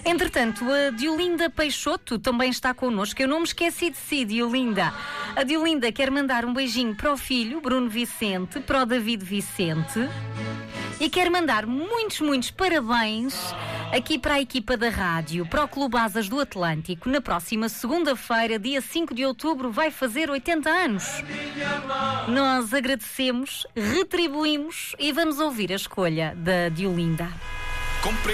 Entretanto, a Diolinda Peixoto também está connosco. Eu não me esqueci de si, Diolinda. A Diolinda quer mandar um beijinho para o filho, Bruno Vicente, para o David Vicente. E quer mandar muitos parabéns aqui para a equipa da rádio, para o Clube Asas do Atlântico. Na próxima segunda-feira, dia 5 de outubro, vai fazer 80 anos. Nós agradecemos, retribuímos e vamos ouvir a escolha da Diolinda.